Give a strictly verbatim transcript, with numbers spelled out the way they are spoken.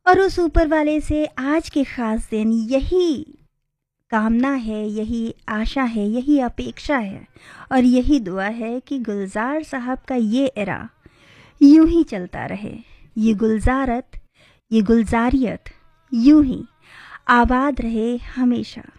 और उस ऊपर वाले से आज के ख़ास दिन यही कामना है, यही आशा है, यही अपेक्षा है और यही दुआ है कि गुलजार साहब का ये एरा यूं ही चलता रहे। ये गुलजारत, ये गुलजारियत यूं ही आबाद रहे हमेशा।